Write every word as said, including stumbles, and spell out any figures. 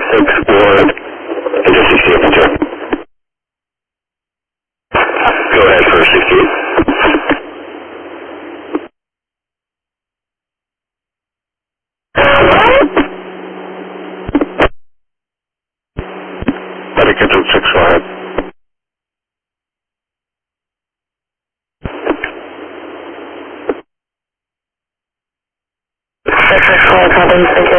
six Ward, into sixty-eight point two. Go ahead for sixty-eight. Dedicated six, go ahead. six six four, Province